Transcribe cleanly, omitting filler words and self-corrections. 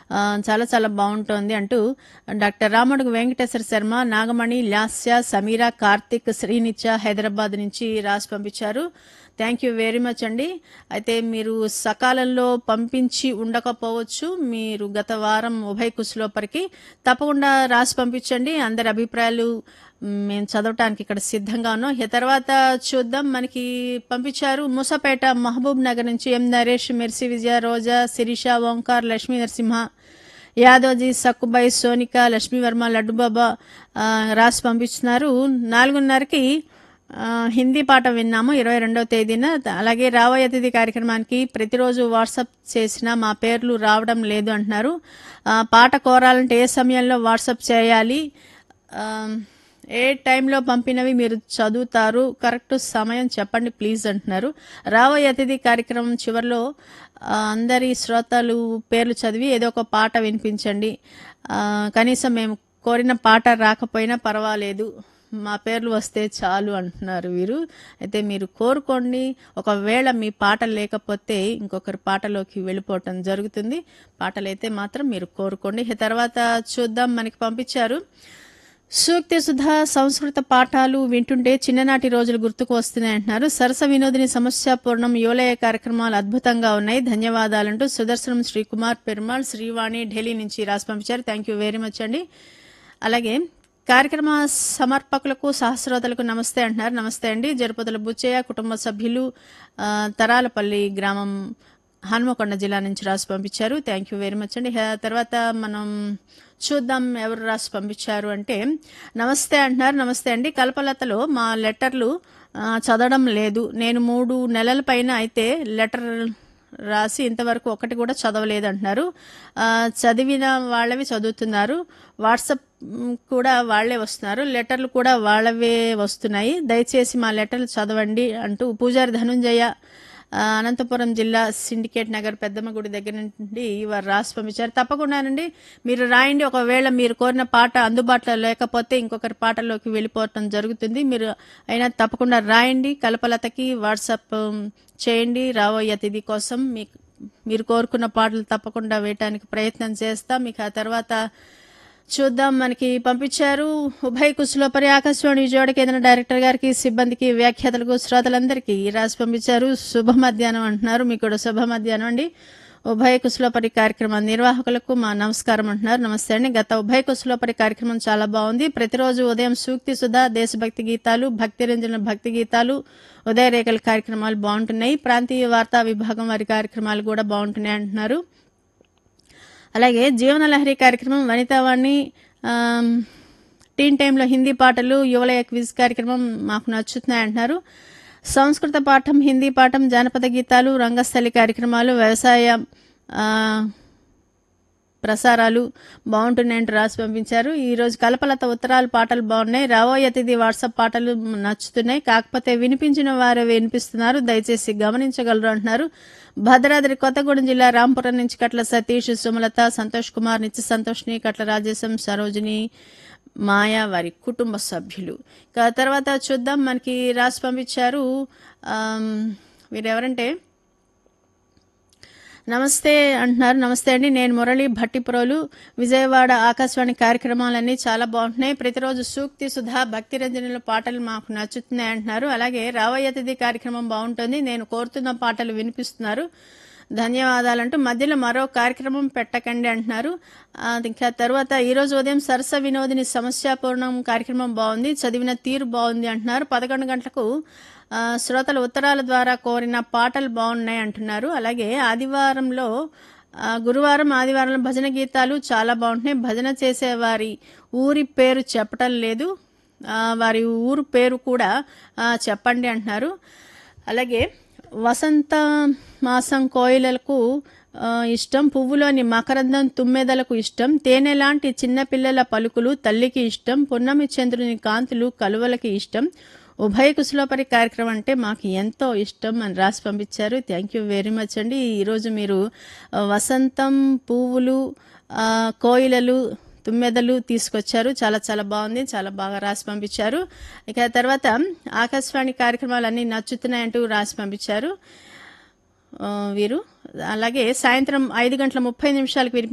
చాలా చాలా బాగుంటోంది అంటూ డాక్టర్ రామడుగు వెంకటేశ్వర శర్మ, నాగమణి, లాస్య, సమీర, కార్తిక్, శ్రీనిత్య హైదరాబాద్ నుంచి రాసి పంపించారు. థ్యాంక్ యూ వెరీ మచ్ అండి. అయితే మీరు సకాలంలో పంపించి ఉండకపోవచ్చు. మీరు గత వారం ఉభయ కుశలోపరికి తప్పకుండా రాసి పంపించండి. అందరి అభిప్రాయాలు మేము చదవటానికి ఇక్కడ సిద్ధంగా ఉన్నాం. తర్వాత చూద్దాం. మనకి పంపించారు మూసపేట మహబూబ్ నగర్ నుంచి ఎం నరేష్, మెర్సీ విజయ, రోజా, శిరీష, ఓంకార్, లక్ష్మీ నరసింహ, యాదవ్జీ, సక్కుబాయి, సోనిక, లక్ష్మీవర్మ, లడ్డుబాబా రాసి పంపిస్తున్నారు. 4:30కి హిందీ పాట విన్నాము 22వ తేదీన. అలాగే రాబోయే అతిథి కార్యక్రమానికి ప్రతిరోజు వాట్సాప్ చేసినా మా పేర్లు రావడం లేదు అంటున్నారు. పాట కోరాలంటే ఏ సమయంలో వాట్సాప్ చేయాలి, ఏ టైంలో పంపినవి మీరు చదువుతారు, కరెక్ట్ సమయం చెప్పండి ప్లీజ్ అంటున్నారు. రాబోయే అతిథి కార్యక్రమం చివరిలో అందరి శ్రోతలు పేర్లు చదివి ఏదో ఒక పాట వినిపించండి. కనీసం మేము కోరిన పాట రాకపోయినా పర్వాలేదు, మా పేర్లు వస్తే చాలు అంటున్నారు వీరు. అయితే మీరు కోరుకోండి. ఒకవేళ మీ పాట లేకపోతే ఇంకొకరి పాటలోకి వెళ్ళిపోవటం జరుగుతుంది. పాటలైతే మాత్రం మీరు కోరుకోండి. తర్వాత చూద్దాం. మనకి పంపించారు సూక్తి సుధా సంస్కృత పాఠాలు వింటుంటే చిన్ననాటి రోజులు గుర్తుకు వస్తున్నాయి అంటున్నారు. సరస వినోదిని, సమస్యాపూర్ణం, యోలయ కార్యక్రమాలు అద్భుతంగా ఉన్నాయి, ధన్యవాదాలంటూ సుదర్శనం శ్రీకుమార్ పెరుమాళ్, శ్రీవాణి ఢిల్లీ నుంచి రాసి పంపించారు. థ్యాంక్ యూ వెరీ మచ్ అండి. అలాగే కార్యక్రమ సమర్పకులకు, సహస్రోతలకు నమస్తే అంటున్నారు. నమస్తే అండి. జరుపతుల బుచ్చయ్య కుటుంబ సభ్యులు, తరాలపల్లి గ్రామం, హన్మకొండ జిల్లా నుంచి రాసి పంపించారు. థ్యాంక్ యూ వెరీ మచ్ అండి. తర్వాత మనం చూద్దాం ఎవరు రాసి పంపించారు అంటే, నమస్తే అంటున్నారు. నమస్తే అండి. కల్పలతలో మా లెటర్లు చదవడం లేదు. నేను 3 నెలల పైన అయితే లెటర్ రాసి ఇంతవరకు ఒకటి కూడా చదవలేదు అంటున్నారు. చదివిన వాళ్ళవి చదువుతున్నారు, వాట్సాప్ కూడా వాళ్లే వస్తున్నారు, లెటర్లు కూడా వాళ్ళవే వస్తున్నాయి, దయచేసి మా లెటర్లు చదవండి అంటూ పూజారి ధనుంజయ, అనంతపురం జిల్లా, సిండికేట్ నగర్, పెద్దమ్మ గుడి దగ్గర నుండి వారు రాసి పంపించారు. తప్పకుండానండి మీరు రాయండి. ఒకవేళ మీరు కోరిన పాట అందుబాటులో లేకపోతే ఇంకొకరి పాటలోకి వెళ్ళిపోవటం జరుగుతుంది. మీరు అయినా తప్పకుండా రాయండి. కల్పలతకి వాట్సాప్ చేయండి. రాబోయే అతిథి కోసం మీరు కోరుకున్న పాటలు తప్పకుండా వేయటానికి ప్రయత్నం చేస్తాం. మీకు ఆ తర్వాత చూద్దాం. మనకి పంపించారు ఉభయ కుశలోపరి ఆకాశవాణి విజయవాడ కేంద్ర డైరెక్టర్ గారికి, సిబ్బందికి, వ్యాఖ్యాతలకు, శ్రోతలందరికీ రాసి పంపించారు. శుభ మధ్యాహ్నం అంటున్నారు. మీకు కూడా శుభ మధ్యాహ్నం అండి. ఉభయ కుశలోపరి కార్యక్రమ నిర్వాహకులకు మా నమస్కారం అంటున్నారు. నమస్తే అండి. గత ఉభయ కుశలోపరి కార్యక్రమం చాలా బాగుంది. ప్రతిరోజు ఉదయం సూక్తి సుధా, దేశభక్తి గీతాలు, భక్తి రంజన భక్తి గీతాలు, ఉదయరేఖల కార్యక్రమాలు బాగుంటున్నాయి. ప్రాంతీయ వార్తా విభాగం వారి కార్యక్రమాలు కూడా బాగుంటున్నాయి అంటున్నారు. అలాగే జీవనలహరి కార్యక్రమం, వనితావాణి, టీన్ టైంలో హిందీ పాటలు, యువలయ క్విజ్ కార్యక్రమం మాకు నచ్చుతున్నాయి అంటున్నారు. సంస్కృత పాఠం, హిందీ పాఠం, జానపద గీతాలు, రంగస్థలి కార్యక్రమాలు, వ్యవసాయ ప్రసారాలు బాగుంటున్నాయంటూ రాసి పంపించారు. ఈరోజు కల్పలత ఉత్తరాలు పాటలు బాగున్నాయి. రాబోయే అతిథి వాట్సాప్ పాటలు నచ్చుతున్నాయి, కాకపోతే వినిపించిన వారే వినిపిస్తున్నారు, దయచేసి గమనించగలరు అంటున్నారు. భద్రాద్రి కొత్తగూడెం జిల్లా, రాంపురం నుంచి కట్ల సతీష్, సుమలత, సంతోష్ కుమార్, నిత్య సంతోష్ని, కట్ల రాజేశం, సరోజిని, మాయా వారి కుటుంబ సభ్యులు. తర్వాత చూద్దాం. మనకి రాసి పంపించారు వీరెవరంటే, నమస్తే అంటున్నారు. నమస్తే అండి. నేను మురళి భట్టిప్రోలు, విజయవాడ. ఆకాశవాణి కార్యక్రమాలన్నీ చాలా బాగుంటున్నాయి. ప్రతిరోజు సూక్తి సుధా, భక్తి రంజనుల పాటలు మాకు నచ్చుతున్నాయి అంటున్నారు. అలాగే రాబోయే అతిథి కార్యక్రమం బాగుంటుంది, నేను కోరుతున్న పాటలు వినిపిస్తున్నారు, ధన్యవాదాలంటూ మధ్యలో మరో కార్యక్రమం పెట్టకండి అంటున్నారు. ఇంకా తర్వాత ఈరోజు ఉదయం సరస వినోదిని, సమస్యాపూర్ణం కార్యక్రమం బాగుంది, చదివిన తీరు బాగుంది అంటున్నారు. 11 గంటలకు శ్రోతల ఉత్తరాల ద్వారా కోరిన పాటలు బాగున్నాయి అంటున్నారు. అలాగే ఆదివారంలో, గురువారం, ఆదివారంలో భజన గీతాలు చాలా బాగుంటున్నాయి. భజన చేసేవారి ఊరి పేరు చెప్పటం లేదు, వారి ఊరు పేరు కూడా చెప్పండి అంటున్నారు. అలాగే వసంత మాసం కోయిలలకు ఇష్టం, పువ్వులోని మకరందం తుమ్మెదలకు ఇష్టం, తేనె లాంటి చిన్నపిల్లల పలుకులు తల్లికి ఇష్టం, పున్నమి చంద్రుని కాంతులు కలువలకి ఇష్టం, ఉభయ కుశలోపరి కార్యక్రమం అంటే మాకు ఎంతో ఇష్టం అని రాసి పంపించారు. థ్యాంక్ యూ వెరీ మచ్ అండి. ఈరోజు మీరు వసంతం, పువ్వులు, కోయిలలు, తుమ్మెదలు తీసుకొచ్చారు, చాలా చాలా బాగుంది, చాలా బాగా రాసి పంపించారు. ఇక తర్వాత ఆకాశవాణి కార్యక్రమాలన్నీ నచ్చుతున్నాయంటూ రాసి పంపించారు వీరు. అలాగే సాయంత్రం 5:30 నిమిషాలకు